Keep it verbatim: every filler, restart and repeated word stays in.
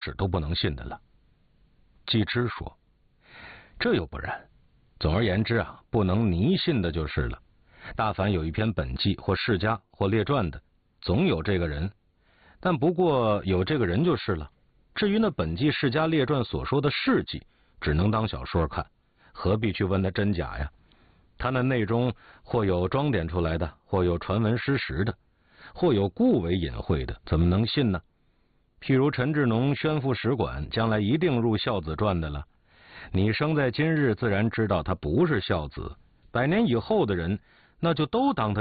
史都不能信的了。季之说：“这又不然。总而言之啊，不能迷信的就是了。大凡有一篇本纪或世家或列传的，总有这个人。但不过有这个人就是了。至于那本纪世家列传所说的事迹，只能当小说看，何必去问他真假呀？他那内中或有装点出来的，或有传闻失实的，或有故为隐晦的，怎么能信呢？譬如陈志农宣赴使馆，将来一定入孝子传的了。你生在今日，自然知道他不是孝子，百年以后的人，那就都当他